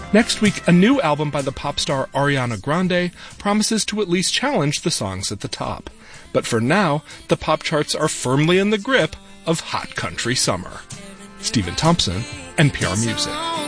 Next week, a new album by the pop star Ariana Grande promises to at least challenge the songs at the top. But for now, the pop charts are firmly in the grip of hot country summer. Stephen Thompson, NPR Music.